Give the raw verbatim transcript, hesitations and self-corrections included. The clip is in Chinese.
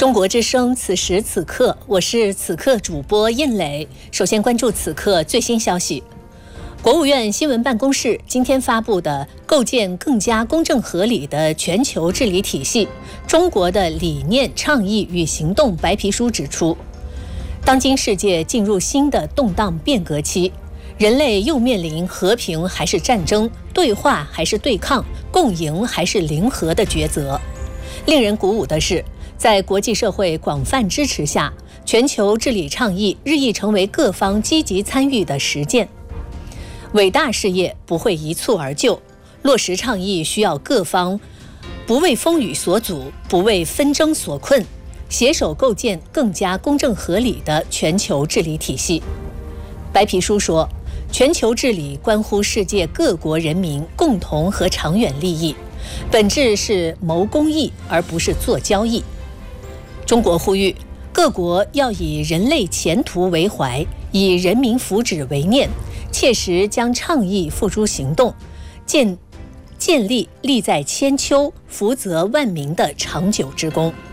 中国之声，此时此刻，我是此刻主播印磊。首先关注此刻最新消息。国务院新闻办公室今天发布的《构建更加公正合理的全球治理体系：中国的理念、倡议与行动》白皮书指出，当今世界进入新的动荡变革期，人类又面临和平还是战争、对话还是对抗、共赢还是零和的抉择。令人鼓舞的是，在国际社会广泛支持下，全球治理倡议日益成为各方积极参与的实践。伟大事业不会一蹴而就，落实倡议需要各方不为风雨所阻，不为纷争所困，携手构建更加公正合理的全球治理体系。白皮书说，全球治理关乎世界各国人民共同和长远利益，本质是谋公益而不是做交易。中国呼吁各国要以人类前途为怀，以人民福祉为念，切实将倡议付诸行动，建建立利在千秋、福泽万民的长久之功。